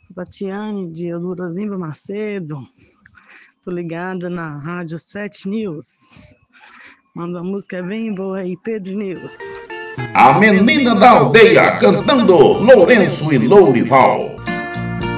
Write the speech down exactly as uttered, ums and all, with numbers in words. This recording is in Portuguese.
Sou Tatiane, de Eudorozimba Macedo. Tô ligada na Rádio sete News. Manda uma música bem boa aí, Pedro News. A menina da aldeia cantando Lourenço e Lourival.